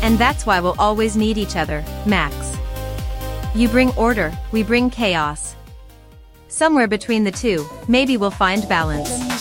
And that's why we'll always need each other, Max. You bring order, we bring chaos. Somewhere between the two, maybe we'll find balance.